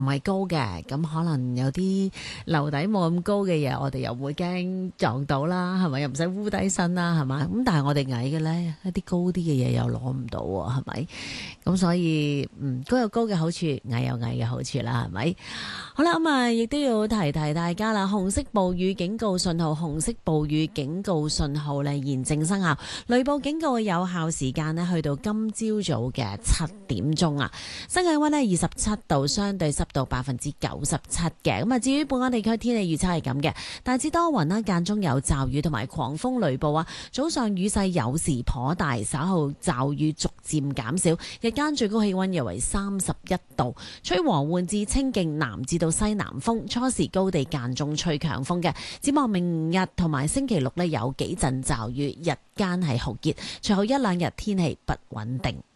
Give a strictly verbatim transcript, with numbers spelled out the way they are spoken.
唔係高嘅，咁可能有啲樓底冇咁高嘅嘢，我哋又會驚撞到啦，係咪？又唔使烏低身啦，係咪？咁但係我哋矮嘅呢，一啲高啲嘅嘢又攞唔到喎，係咪？咁所以嗯，高有高嘅好處，矮有矮嘅好處啦，係咪？好啦，咁啊，亦都要提提大家啦，紅色暴雨警告信號，紅色暴雨警告信號呢現正生效，雷暴警告嘅有效時間呢，去到今朝早嘅七點鐘啊，新氣溫呢，二十七度，相對濕到百分之九十七嘅。咁啊，至於本港地區天氣預測係咁嘅，大致多雲啦，間中有驟雨同埋狂風雷暴啊。早上雨勢有時頗大，稍後驟雨逐漸減少。日間最高氣溫約為三十一度，吹和緩至清勁南至到西南風，初時高地間中吹強風嘅。展望明日同埋星期六呢，有幾陣驟雨，日間係酷熱，隨後一兩日天氣不穩定。